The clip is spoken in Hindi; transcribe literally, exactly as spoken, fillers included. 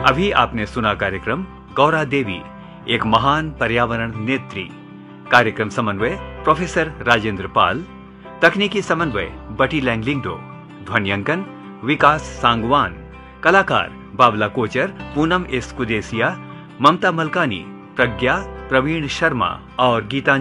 अभी आपने सुना कार्यक्रम गौरा देवी, एक महान पर्यावरण नेत्री। कार्यक्रम समन्वय प्रोफेसर राजेंद्र पाल, तकनीकी समन्वय बटी लैंगलिंगडो, ध्वनियांकन विकास सांगवान, कलाकार बाबला कोचर, पूनम एस कुदेसिया, ममता मलकानी, प्रज्ञा, प्रवीण शर्मा और गीता